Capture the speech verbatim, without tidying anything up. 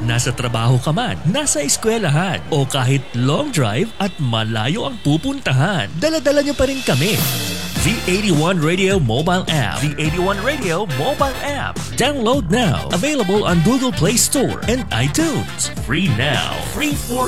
Nasa trabaho ka man, nasa eskwelahan, o kahit long drive at malayo ang pupuntahan, dala-dala niyo pa rin kami. V eighty-one Radio Mobile App. V eighty-one Radio Mobile App. Download now. Available on Google Play Store and iTunes. Free now. Free for